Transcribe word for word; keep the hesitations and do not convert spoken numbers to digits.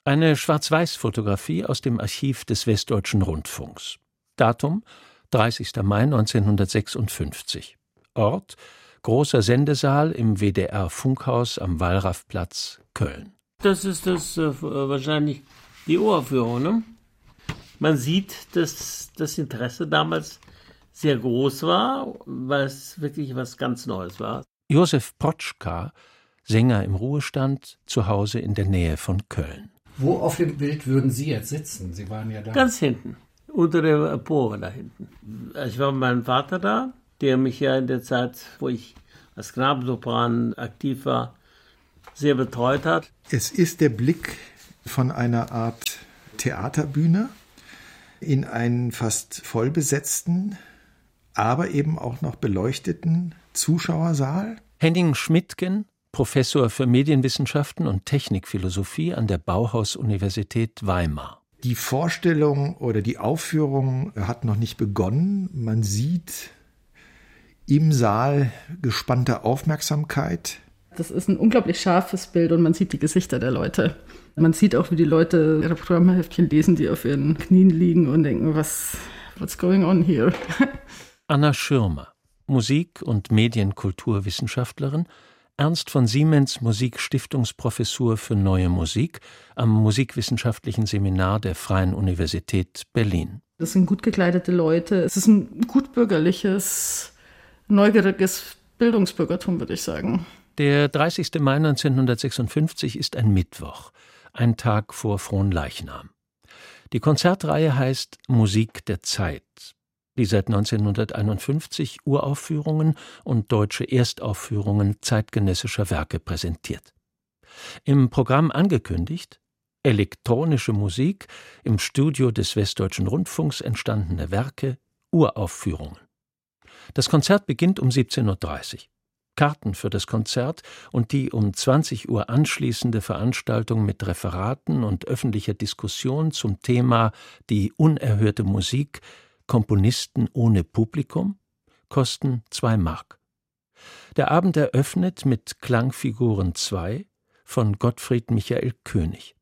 Eine Schwarz-Weiß-Fotografie aus dem Archiv des Westdeutschen Rundfunks. Datum dreißigster Mai neunzehnhundertsechsundfünfzig. Ort großer Sendesaal im W D R-Funkhaus am Wallrafplatz, Köln. Das ist das äh, wahrscheinlich die Uraufführung, ne? Man sieht, dass das Interesse damals sehr groß war, weil es wirklich was ganz Neues war. Josef Protschka, Sänger im Ruhestand, zu Hause in der Nähe von Köln. Wo auf dem Bild würden Sie jetzt sitzen? Sie waren ja da. Ganz hinten, unter der Empore da hinten. Ich war mit meinem Vater da, der mich ja in der Zeit, wo ich als Knabensopran aktiv war, sehr betreut hat. Es ist der Blick von einer Art Theaterbühne in einen fast vollbesetzten, aber eben auch noch beleuchteten Zuschauersaal. Henning Schmidtgen, Professor für Medienwissenschaften und Technikphilosophie an der Bauhaus-Universität Weimar. Die Vorstellung oder die Aufführung hat noch nicht begonnen. Man sieht im Saal gespannte Aufmerksamkeit. Das ist ein unglaublich scharfes Bild und man sieht die Gesichter der Leute. Man sieht auch, wie die Leute ihre Programmheftchen lesen, die auf ihren Knien liegen und denken, was what's going on here? Anna Schirmer, Musik- und Medienkulturwissenschaftlerin, Ernst von Siemens Musikstiftungsprofessur für Neue Musik am Musikwissenschaftlichen Seminar der Freien Universität Berlin. Das sind gut gekleidete Leute. Es ist ein gut bürgerliches, neugieriges Bildungsbürgertum, würde ich sagen. Der dreißigster Mai neunzehnhundertsechsundfünfzig ist ein Mittwoch, ein Tag vor Fronleichnam. Die Konzertreihe heißt Musik der Zeit, die seit neunzehnhunderteinundfünfzig Uraufführungen und deutsche Erstaufführungen zeitgenössischer Werke präsentiert. Im Programm angekündigt: elektronische Musik, im Studio des Westdeutschen Rundfunks entstandene Werke, Uraufführungen. Das Konzert beginnt um siebzehn Uhr dreißig. Karten für das Konzert und die um zwanzig Uhr anschließende Veranstaltung mit Referaten und öffentlicher Diskussion zum Thema Die unerhörte Musik, Komponisten ohne Publikum, kosten zwei Mark. Der Abend eröffnet mit Klangfiguren zwei von Gottfried Michael König.